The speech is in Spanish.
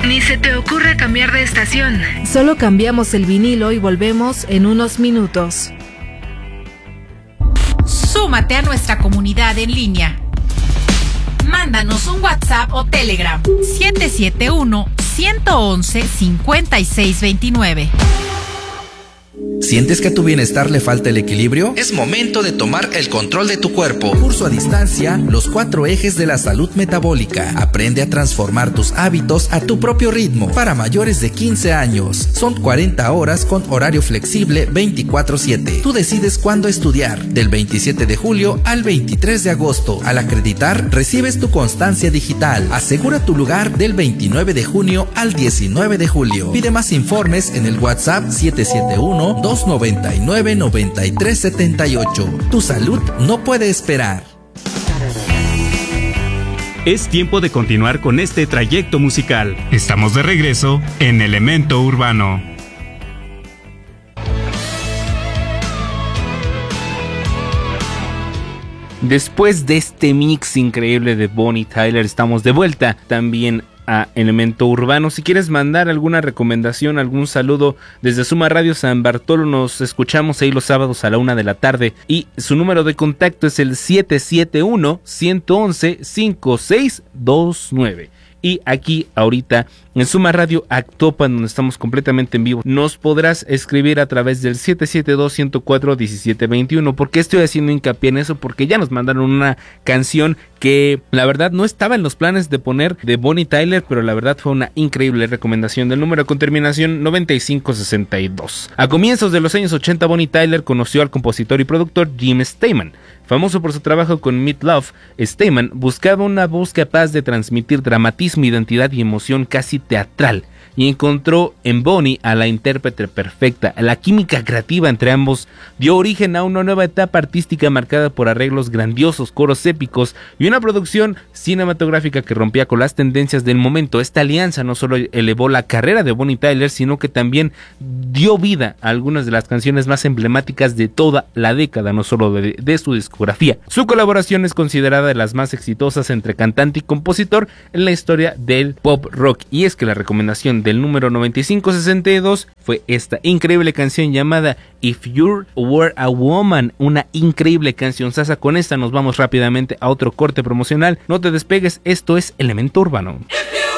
Ni se te ocurra cambiar de estación. Solo cambiamos el vinilo y volvemos en unos minutos. Súmate a nuestra comunidad en línea. Mándanos un WhatsApp o Telegram 771-111-5629. ¿Sientes que a tu bienestar le falta el equilibrio? Es momento de tomar el control de tu cuerpo. Curso a distancia, los 4 ejes de la salud metabólica. Aprende a transformar tus hábitos a tu propio ritmo. Para mayores de 15 años. Son 40 horas con horario flexible 24/7. Tú decides cuándo estudiar. Del 27 de julio al 23 de agosto. Al acreditar, recibes tu constancia digital. Asegura tu lugar del 29 de junio al 19 de julio. Pide más informes en el WhatsApp 771-299-9378. Tu salud no puede esperar. Es tiempo de continuar con este trayecto musical. Estamos de regreso en Elemento Urbano. Después de este mix increíble de Bonnie Tyler, estamos de vuelta también a Elemento Urbano. Si quieres mandar alguna recomendación, algún saludo desde Suma Radio San Bartolo, nos escuchamos ahí los sábados a la 1 de la tarde y su número de contacto es el 771-111-5629. Y aquí ahorita en Suma Radio Actopan, donde estamos completamente en vivo, nos podrás escribir a través del 772-104-1721. ¿Por qué estoy haciendo hincapié en eso? Porque ya nos mandaron una canción que la verdad no estaba en los planes de poner de Bonnie Tyler, pero la verdad fue una increíble recomendación del número con terminación 9562. A comienzos de los años 80, Bonnie Tyler conoció al compositor y productor Jim Steinman. Famoso por su trabajo con Meat Loaf, Steinman buscaba una voz capaz de transmitir dramatismo, identidad y emoción casi teatral, y encontró en Bonnie a la intérprete perfecta. La química creativa entre ambos dio origen a una nueva etapa artística marcada por arreglos grandiosos, coros épicos y una producción cinematográfica que rompía con las tendencias del momento. Esta alianza no solo elevó la carrera de Bonnie Tyler, sino que también dio vida a algunas de las canciones más emblemáticas de toda la década, no solo de su discografía. Su colaboración es considerada de las más exitosas entre cantante y compositor en la historia del pop rock, y es que la recomendación del número 9562 fue esta increíble canción llamada If You Were a Woman, una increíble canción sasa. Con esta nos vamos rápidamente a otro corte promocional. No te despegues, esto es Elemento Urbano.